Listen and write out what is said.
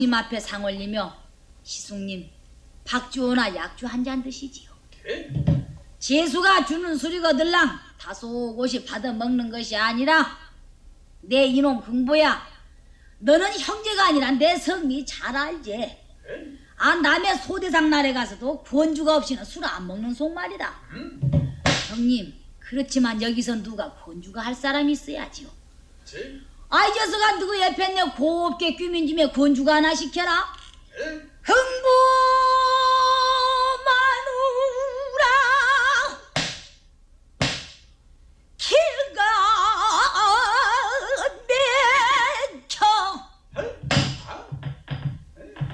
님 앞에 상 올리며 시숙님 박주호나 약주 한 잔 드시지요. 재수가 주는 술이거들랑 다소곳이 받아 먹는 것이 아니라 내 이놈 흥보야, 너는 형제가 아니라 내 성미 잘 알지. 아, 남의 소대상 날에 가서도 권주가 없이는 술 안 먹는 속말이다. 형님, 그렇지만 여기서 누가 권주가 할 사람이 있어야지요. 아, 이 녀석아, 누구 옆에 내 곱게 꾸민 김에 권주가 하나 시켜라. 흥부